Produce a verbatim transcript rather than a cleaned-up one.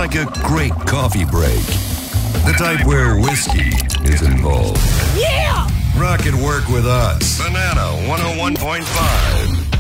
like a great coffee break. The type where whiskey is involved. Yeah! Rock and work with us. Banana one oh one point five.